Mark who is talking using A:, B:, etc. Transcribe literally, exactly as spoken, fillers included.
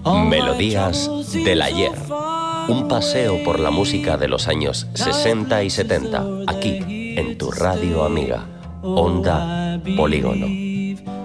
A: Melodías del ayer. Un paseo por la música de los años sesenta y setenta, aquí, en tu radio amiga, Onda Polígono.